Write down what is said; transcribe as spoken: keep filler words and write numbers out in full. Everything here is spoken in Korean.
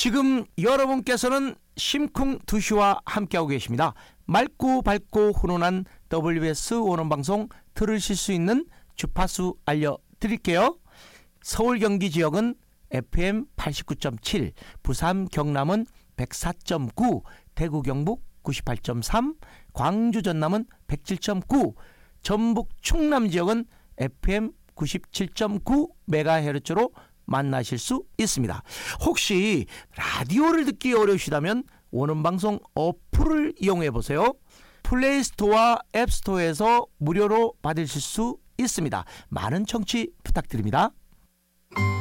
지금 여러분께서는 심쿵 두 시와 함께하고 계십니다. 맑고 밝고 훈훈한 더블유에스 원어방송 들으실 수 있는 주파수 알려드릴게요. 서울 경기 지역은 에프엠 팔십구 점 칠, 부산 경남은 백사 점 구, 대구 경북 구십팔 점 삼, 광주 전남은 백칠 점 구, 전북 충남 지역은 에프엠 구십칠 점 구 메가헤르츠로 만나실 수 있습니다. 혹시 라디오를 듣기 어려우시다면 원음방송 어플을 이용해 보세요. 플레이스토어와 앱스토어에서 무료로 받으실 수 있습니다. 많은 청취 부탁드립니다.